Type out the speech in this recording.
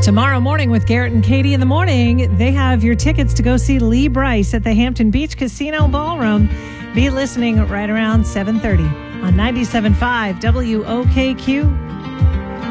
Tomorrow morning with Garrett and Katie in the morning, they have your tickets to go see Lee Brice at the Hampton Beach Casino Ballroom. Be listening right around 7:30 on 97.5 WOKQ.